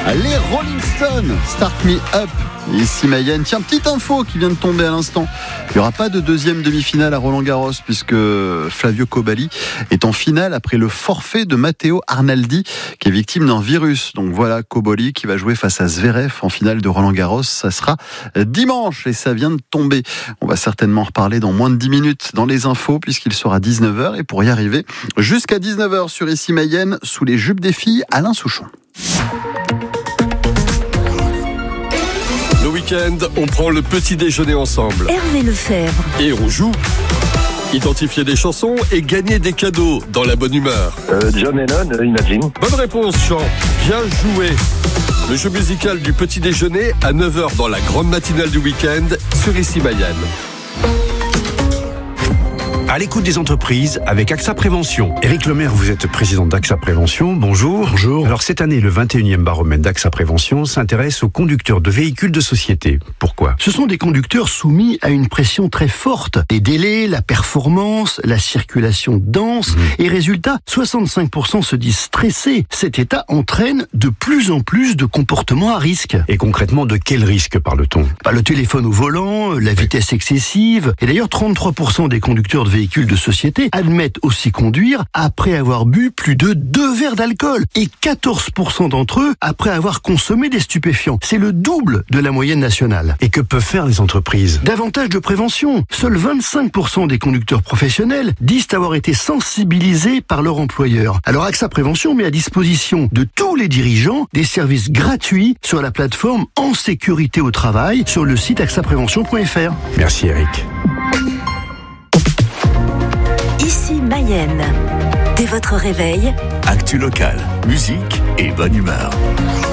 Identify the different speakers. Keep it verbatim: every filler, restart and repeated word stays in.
Speaker 1: Les Rolling Stones, Start Me Up. Ici Mayenne. Tiens, petite info qui vient de tomber à l'instant. Il n'y aura pas de deuxième demi-finale à Roland-Garros puisque Flavio Kobali est en finale après le forfait de Matteo Arnaldi qui est victime d'un virus. Donc voilà, Kobali qui va jouer face à Zverev en finale de Roland-Garros. Ça sera dimanche et ça vient de tomber. On va certainement en reparler dans moins de dix minutes dans les infos puisqu'il sera dix-neuf heures et pour y arriver jusqu'à dix-neuf heures sur Ici Mayenne sous les jupes des filles, Alain Souchon.
Speaker 2: Le week-end, on prend le petit déjeuner ensemble.
Speaker 3: Hervé Lefebvre.
Speaker 2: Et on joue. Identifier des chansons et gagner des cadeaux dans la bonne humeur.
Speaker 4: Euh, John Lennon, euh, Imagine.
Speaker 2: Bonne réponse, Jean. Bien joué. Le jeu musical du petit déjeuner à neuf heures dans la grande matinale du week-end sur Ici Mayenne.
Speaker 5: À l'écoute des entreprises avec AXA Prévention. Éric Lemaire, vous êtes président d'AXA Prévention. Bonjour. Bonjour. Alors cette année, le vingt et unième baromètre d'AXA Prévention s'intéresse aux conducteurs de véhicules de société. Pourquoi ?
Speaker 6: Ce sont des conducteurs soumis à une pression très forte. Les délais, la performance, la circulation dense. Mmh. Et résultat, soixante-cinq pour cent se disent stressés. Cet état entraîne de plus en plus de comportements à risque.
Speaker 5: Et concrètement, de quel risque parle-t-on ?
Speaker 6: Bah, le téléphone au volant, la vitesse excessive. Et d'ailleurs, trente-trois pour cent des conducteurs de véhicules de société admettent aussi conduire après avoir bu plus de deux verres d'alcool et quatorze pour cent d'entre eux après avoir consommé des stupéfiants. C'est le double de la moyenne nationale.
Speaker 5: Et que peuvent faire les entreprises ?
Speaker 6: Davantage de prévention. Seuls vingt-cinq pour cent des conducteurs professionnels disent avoir été sensibilisés par leur employeur. Alors AXA Prévention met à disposition de tous les dirigeants des services gratuits sur la plateforme En Sécurité au Travail sur le site axa prévention point f r.
Speaker 5: Merci Eric.
Speaker 3: Ici Mayenne. Dès votre réveil,
Speaker 7: actu locale, musique et bonne humeur.